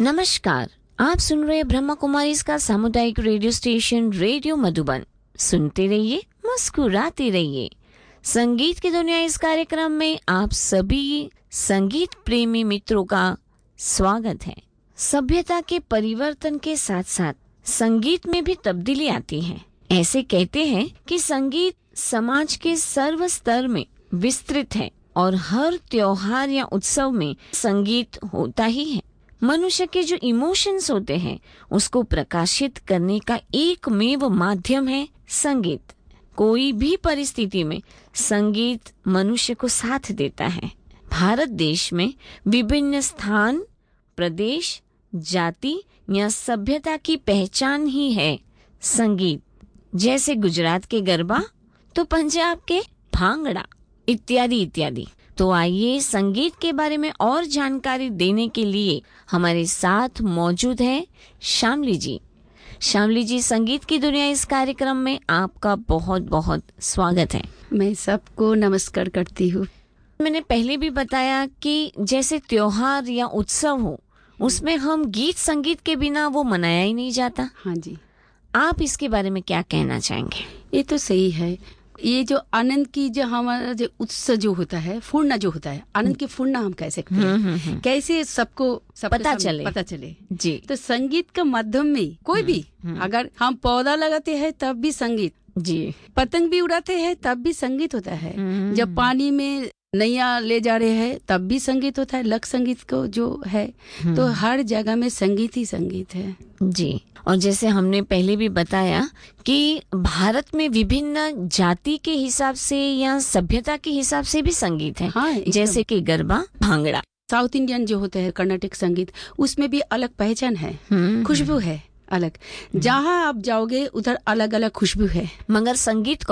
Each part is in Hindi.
नमस्कार, आप सुन रहे ब्रह्मा कुमारी का सामुदायिक रेडियो स्टेशन रेडियो मधुबन। सुनते रहिए, मुस्कुराते रहिए। संगीत की दुनिया इस कार्यक्रम में आप सभी संगीत प्रेमी मित्रों का स्वागत है। सभ्यता के परिवर्तन के साथ साथ संगीत में भी तब्दीली आती है। ऐसे कहते हैं कि संगीत समाज के सर्व स्तर में विस्तृत है और हर त्योहार या उत्सव में संगीत होता ही है। मनुष्य के जो इमोशंस होते हैं उसको प्रकाशित करने का एकमेव माध्यम है संगीत। कोई भी परिस्थिति में संगीत मनुष्य को साथ देता है। भारत देश में विभिन्न स्थान, प्रदेश, जाति या सभ्यता की पहचान ही है संगीत। जैसे गुजरात के गरबा तो पंजाब के भांगड़ा इत्यादि इत्यादि। तो आइए संगीत के बारे में और जानकारी देने के लिए हमारे साथ मौजूद है श्यामली जी। श्यामली जी, संगीत की दुनिया इस कार्यक्रम में आपका बहुत बहुत स्वागत है। मैं सबको नमस्कार करती हूँ। मैंने पहले भी बताया कि जैसे त्योहार या उत्सव हो उसमें हम गीत संगीत के बिना वो मनाया ही नहीं जाता। हाँ जी, आप इसके बारे में क्या कहना चाहेंगे? ये तो सही है। ये जो आनंद की जो हमारा जो उत्सव जो होता है, पूर्णा जो होता है, आनंद की पूर्णा हम कह सकते हैं। कैसे सबको पता चले जी। तो संगीत का माध्यम में कोई भी, अगर हम पौधा लगाते हैं तब भी संगीत जी, पतंग भी उड़ाते हैं तब भी संगीत होता है। जब पानी में नैया ले जा रहे हैं तब भी संगीत होता है। लक संगीत को जो है, तो हर जगह में संगीत ही संगीत है जी। और जैसे हमने पहले भी बताया कि भारत में विभिन्न जाति के हिसाब से या सभ्यता के हिसाब से भी संगीत है। हाँ, जैसे कि गरबा, भांगड़ा। साउथ इंडियन जो होते हैं, कर्नाटक संगीत, उसमें भी अलग पहचान है, खुशबू है अलग। जहाँ आप जाओगे उधर अलग अलग खुशबू है, मगर संगीत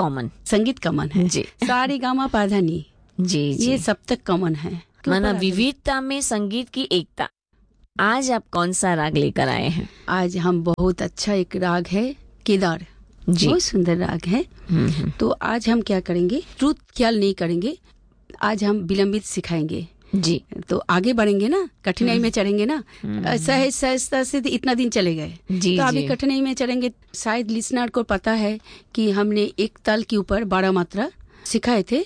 कॉमन है जी। सारे गामा पाधानी जी, ये सब तक कॉमन है। माना विविधता में संगीत की एकता। आज आप कौन सा राग लेकर आए हैं? आज हम बहुत अच्छा एक राग है केदार जी, बहुत सुंदर राग है। तो आज हम क्या करेंगे, द्रुत ख्याल नहीं करेंगे, आज हम विलंबित सिखाएंगे जी। तो आगे बढ़ेंगे ना, कठिनाई में चढ़ेंगे ना। सहज सहजता से इतना दिन चले गए जी, तो अभी कठिनाई में चढ़ेंगे। शायद लिसनर को पता है कि हमने एक ताल के ऊपर 12 मात्रा सिखाए थे,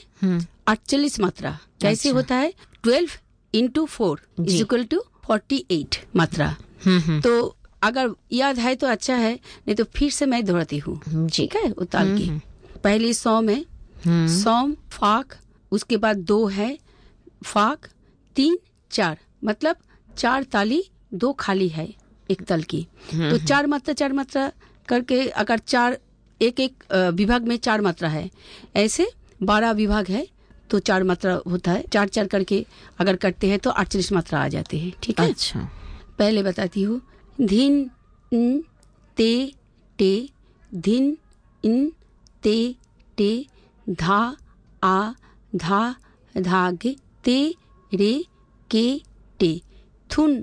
48 मात्रा। कैसे होता है, 12 into 4 is equal to 48 मात्रा। तो अगर याद है तो अच्छा है, नहीं तो फिर से मैं दोहराती हूँ, ठीक है। उताल की पहली सौम है, सौम फाक, उसके बाद 2 है फाक, 3 4, मतलब 4 ताली 2 खाली है एक तल की। तो 4 मात्रा करके, अगर 4 एक विभाग में 4 मात्रा है, ऐसे 12 विभाग है तो 4 मात्रा होता है। 4 4 करके अगर करते हैं तो 48 मात्रा आ जाती है, ठीक है। अच्छा, पहले बताती हूँ। धिन इन ते टे, धिन इन ते टे, धा आ धा धागे, ते रे के टे, थुन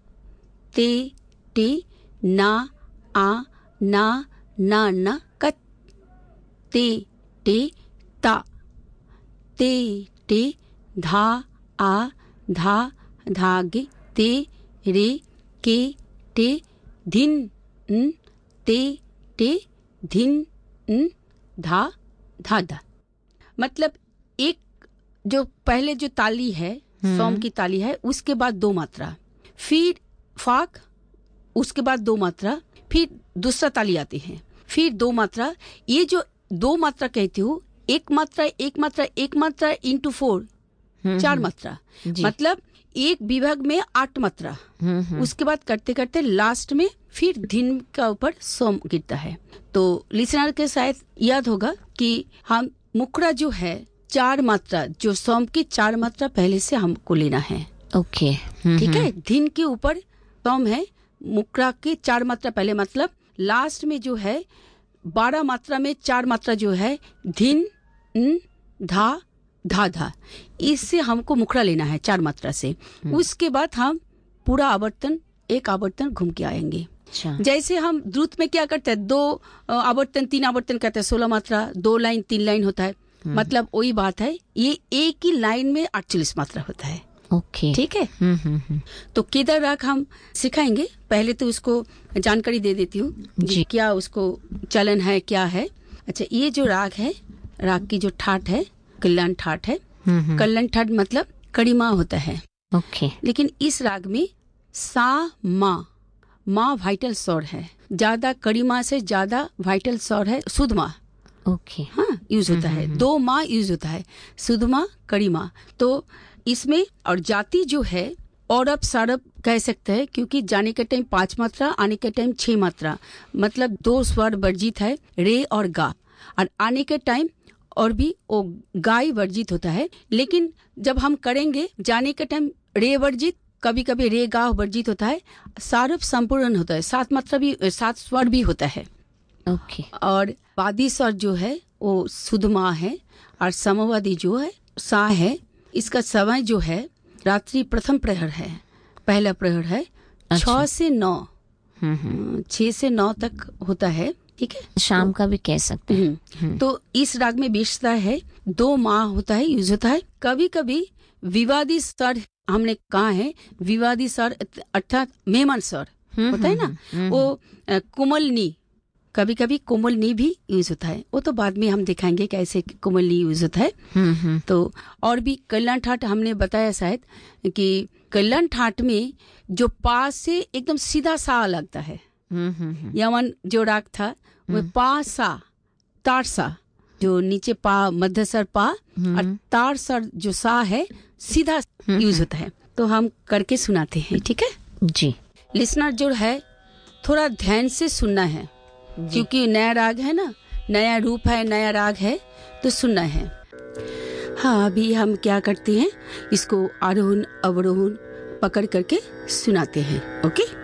ते टे, ना आ ना ना ना कत, ते टे ता, ते टे, धा आ धा धागे, ते रे के टे, धिन न ते टे, धिन न धा धा धा। मतलब एक जो पहले जो ताली है, सौम की ताली है, उसके बाद 2 मात्रा, फिर फाक, उसके बाद 2 मात्रा, फिर दूसरा ताली आती है, फिर 2 मात्रा। ये जो 2 मात्रा कहती हूँ, एक मात्रा इंटू 4, 4 मात्रा, मतलब एक विभाग में 8 मात्रा। उसके बाद करते करते लास्ट में फिर धिन का ऊपर सोम गिरता है। तो लिसनर के शायद याद होगा कि हम मुखड़ा जो है 4 मात्रा, जो सोम की 4 मात्रा पहले से हमको लेना है। ओके, ठीक है। धिन के ऊपर सोम है, मुखड़ा की 4 मात्रा पहले, मतलब लास्ट में जो है 12 मात्रा में 4 मात्रा जो है, धिन न धा धा धा, इससे हमको मुखड़ा लेना है 4 मात्रा से। उसके बाद हम पूरा आवर्तन, एक आवर्तन घूम के आएंगे। जैसे हम द्रुत में क्या करते हैं, 2 आवर्तन 3 आवर्तन करते हैं, 16 मात्रा, 2 लाइन 3 लाइन होता है। मतलब वही बात है, ये एक ही लाइन में 48 मात्रा होता है। ओके। ठीक है। तो केदार राग हम सिखाएंगे। पहले तो उसको जानकारी दे देती हूँ जी। क्या उसको चलन है, क्या है। अच्छा, ये जो राग है, राग की जो ठाट है कल्याण ठाट है। कल्याण ठाट मतलब कड़ीमा होता है। ओके। लेकिन इस राग में सा मा वाइटल स्वर है, ज्यादा कड़ीमा से ज्यादा वाइटल स्वर है शुद्ध मा। ओके। हाँ, यूज होता है, 2 माँ यूज होता है, शुद्ध माँ कड़ी माँ। तो इसमें और जाति जो है औरब सारब कह सकते हैं, क्योंकि जाने के टाइम 5 मात्रा, आने के टाइम 6 मात्रा, मतलब 2 स्वर वर्जित है, रे और गा। और आने के टाइम और भी वो गाय वर्जित होता है। लेकिन जब हम करेंगे जाने के टाइम रे वर्जित, कभी कभी रे गा वर्जित होता है। सारब संपूर्ण होता है, 7 मात्रा भी, 7 स्वर भी होता है। ओके। और वादी स्वर जो है वो शुद्ध माँ है, और समवादी जो है सा है। इसका समय जो है रात्रि प्रथम प्रहर है, पहला प्रहर है। 6 से 9, 6 से 9 तक होता है। ठीक है, शाम का भी कह सकते हैं। तो इस राग में विशेषता है 2 माह होता है, यूज होता है। कभी कभी विवादी स्वर, हमने कहा है विवादी स्वर अर्थात मेमन स्वर होता है ना, वो कोमल नी, कभी कभी कोमल नी भी यूज होता है। वो तो बाद में हम दिखाएंगे कैसे कोमल नी यूज होता है। तो और भी कल्याण ठाट हमने बताया शायद कि कल्याण ठाट में जो पा से एकदम सीधा सा लगता है। यमन जो राग था वो पा सा तार सा, जो नीचे पा मध्य सर पा और तार सर जो सा है सीधा यूज होता है। तो हम करके सुनाते हैं, ठीक है जी। लिसनर जो है थोड़ा ध्यान से सुनना है, क्योंकि नया राग है ना, नया रूप है, नया राग है, तो सुनना है। हाँ, अभी हम क्या करते हैं, इसको आरोहण अवरोहण पकड़ करके सुनाते हैं। ओके।